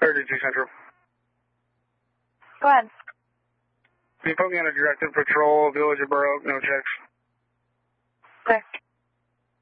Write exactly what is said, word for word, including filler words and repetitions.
thirty-two Central. Go ahead. Can you put me on a directed patrol, Village of Borough, no checks?